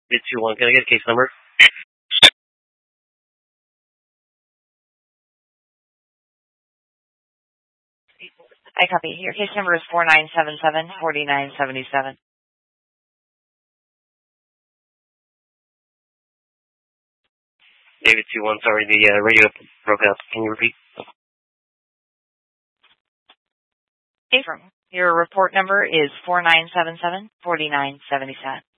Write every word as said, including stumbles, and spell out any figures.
eight two one, can I get a case number? I copy. Your case number is four nine seven seven, four nine seven seven. David two one, sorry, the uh, radio broke up. Can you repeat? Your report number is four nine seven seven, four nine seven seven.